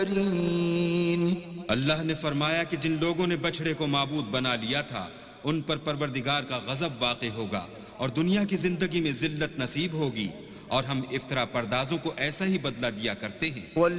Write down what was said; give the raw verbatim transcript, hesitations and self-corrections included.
अल्लाह ने फरमाया कि जिन लोगों ने बछड़े को माबूद बना लिया था उन पर परवरदिगार का गजब वाक़े होगा और दुनिया की जिंदगी में जिल्लत नसीब होगी और हम इफ्तरा परदाजों को ऐसा ही बदला दिया करते हैं।